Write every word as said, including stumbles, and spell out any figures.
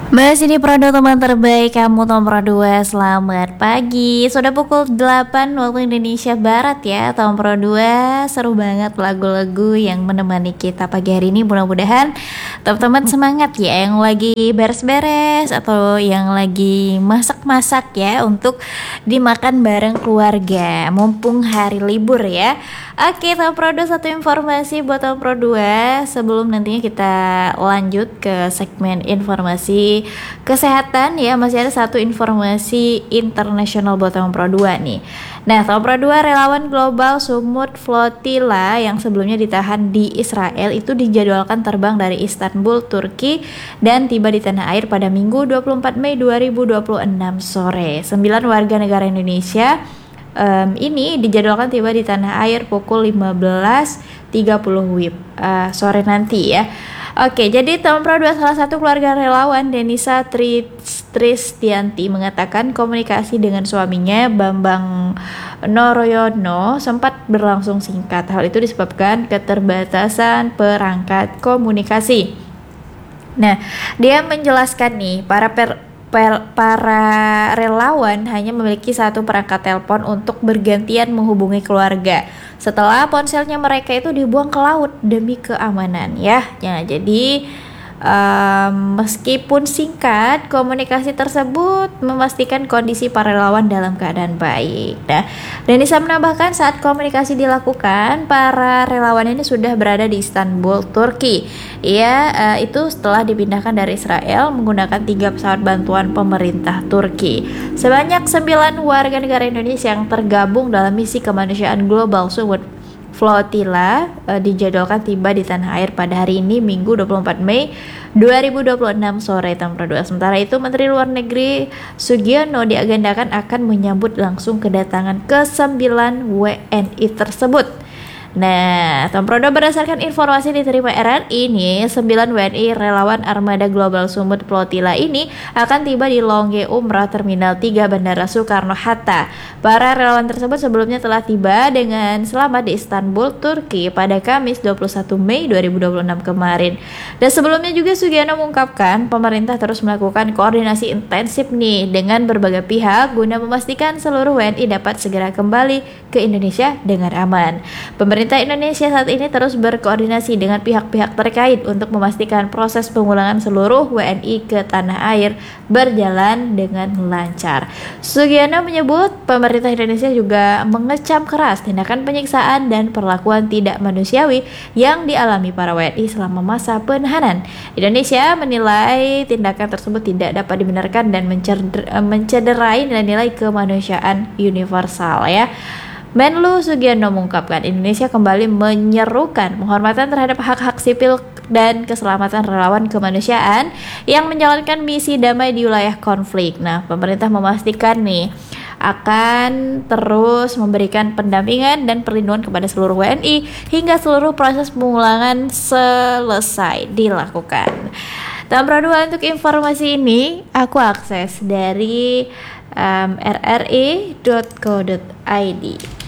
Bahas ini Prodo teman terbaik kamu nomor dua. Selamat pagi. Sudah pukul delapan waktu Indonesia Barat ya. Tahun Pro dua seru banget lagu-lagu yang menemani kita pagi hari ini. Mudah-mudahan teman-teman semangat ya, yang lagi beres-beres atau yang lagi masak-masak ya, untuk dimakan bareng keluarga mumpung hari libur ya. Oke, Tahun Pro dua, satu informasi buat Tahun Pro dua sebelum nantinya kita lanjut ke segmen informasi kesehatan ya. Masih ada satu informasi internasional buat Tahun Pro dua nih. Nah, Tahun Pro dua, relawan global Sumut Flotilla yang sebelumnya ditahan di Israel itu dijadwalkan terbang dari Istanbul, Turki dan tiba di tanah air pada Minggu dua puluh empat Mei dua ribu dua puluh enam sore. Sembilan warga negara Indonesia Um, ini dijadwalkan tiba di tanah air pukul lima belas tiga puluh W I B uh, sore nanti ya. Oke, jadi Tahun Pro dua, salah satu keluarga relawan Denisa Tri Tristianti mengatakan komunikasi dengan suaminya Bambang Noroyono sempat berlangsung singkat. Hal itu disebabkan keterbatasan perangkat komunikasi. Nah, dia menjelaskan nih, para per para relawan hanya memiliki satu perangkat telepon untuk bergantian menghubungi keluarga setelah ponselnya mereka itu dibuang ke laut demi keamanan ya. Nah, jadi um, meskipun singkat, komunikasi tersebut memastikan kondisi para relawan dalam keadaan baik. Nah, Denisa menambahkan saat komunikasi dilakukan, para relawan ini sudah berada di Istanbul, Turki. Ia uh, itu setelah dipindahkan dari Israel menggunakan tiga pesawat bantuan pemerintah Turki. Sebanyak sembilan warga negara Indonesia yang tergabung dalam misi kemanusiaan global Sumut Flotilla uh, dijadwalkan tiba di tanah air pada hari ini Minggu dua puluh empat Mei dua ribu dua puluh enam sore Tahun Pro dua. Sementara itu Menteri Luar Negeri Sugiono diagendakan akan menyambut langsung kedatangan ke sembilan W N I tersebut. Nah, Tahun Pro dua, berdasarkan informasi diterima R R I ini, sembilan W N I relawan Armada Global Sumut Flotilla ini akan tiba di Longge Umrah Terminal tiga Bandara Soekarno-Hatta. Para relawan tersebut sebelumnya telah tiba dengan selamat di Istanbul, Turki pada Kamis dua puluh satu Mei dua ribu dua puluh enam kemarin. Dan sebelumnya juga Sugiono mengungkapkan pemerintah terus melakukan koordinasi intensif nih dengan berbagai pihak guna memastikan seluruh W N I dapat segera kembali ke Indonesia dengan aman. Pemerintah Indonesia saat ini terus berkoordinasi dengan pihak-pihak terkait untuk memastikan proses pemulangan seluruh W N I ke tanah air berjalan dengan lancar. Sugiono menyebut pemerintah Indonesia juga mengecam keras tindakan penyiksaan dan perlakuan tidak manusiawi yang dialami para W N I selama masa penahanan. Indonesia menilai tindakan tersebut tidak dapat dibenarkan dan mencederai nilai-nilai kemanusiaan universal ya. Menlu Sugiono mengungkapkan Indonesia kembali menyerukan penghormatan terhadap hak-hak sipil dan keselamatan relawan kemanusiaan yang menjalankan misi damai di wilayah konflik. Nah, pemerintah memastikan nih akan terus memberikan pendampingan dan perlindungan kepada seluruh W N I hingga seluruh proses pemulangan selesai dilakukan. Tahun Pro dua, untuk informasi ini aku akses dari um, r r i dot co dot i d.